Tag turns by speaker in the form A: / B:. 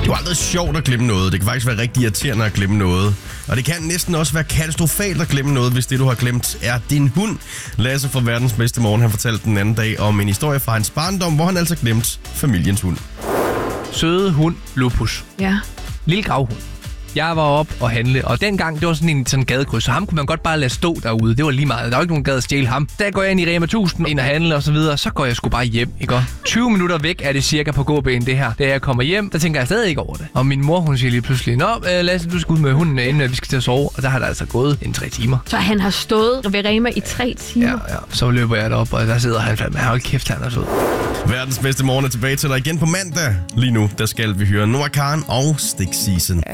A: Det er jo aldrig sjovt at glemme noget. Det kan faktisk være rigtig irriterende at glemme noget. Og det kan næsten også være katastrofalt at glemme noget, hvis det, du har glemt, er din hund. Lasse fra Verdens Bedste Morgen, han fortalte den anden dag om en historie fra hans barndom, hvor han altså glemte familiens hund.
B: Søde hund, Lupus.
C: Ja.
B: Lille gravhund. Jeg var op og handle, og dengang, det var sådan en gadekryds, så ham kunne man godt bare lade stå derude. Det var lige meget. Der var ikke nogen, der gad at stjæle ham. Der går jeg ind i Rema 1000, ind og handle og så videre, så går jeg sgu bare hjem, ikke? 20 minutter væk er det cirka på gåben, det her. Da jeg kommer hjem, der tænker jeg stadig ikke over det. Og min mor, hun siger lige pludselig, nå, Lasse, du skal ud med hunden, inden vi skal til at sove. Og der har der altså gået 3 timer.
C: Så han har stået ved Rema i 3 timer?
B: Ja. Så løber jeg derop, og der sidder han fandme. Hold kæft, han er sød.
A: Verdens Bedste Morgen er tilbage til dig igen på mandag. Lige nu, der skal vi høre Noah Kahan og Stick Season.